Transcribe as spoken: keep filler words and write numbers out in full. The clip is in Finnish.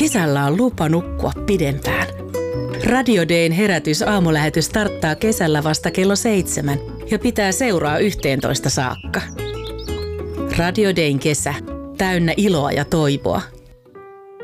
Kesällä on lupa nukkua pidempään. Radio Dayn herätys aamulähetys starttaa kesällä vasta kello seitsemän ja pitää seuraa yhteentoista saakka. Radio Dayn kesä. Täynnä iloa ja toivoa.